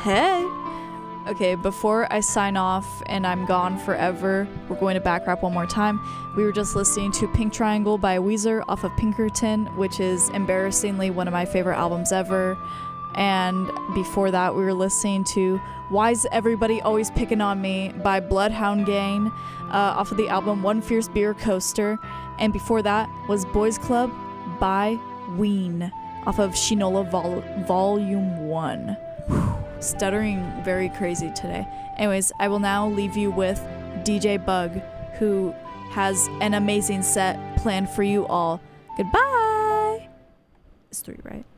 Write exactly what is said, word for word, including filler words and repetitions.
Hey! Okay, before I sign off and I'm gone forever, we're going to back rap one more time. We were just listening to Pink Triangle by Weezer off of Pinkerton, which is embarrassingly one of my favorite albums ever. And before that, we were listening to Why's Everybody Always Picking on Me by Bloodhound Gang uh, off of the album One Fierce Beer Coaster. And before that was Boys Club by Ween off of Shinola Vol- Volume one. Stuttering very crazy today. Anyways, I will now leave you with D J Bug, who has an amazing set planned for you all. Goodbye! It's three, right?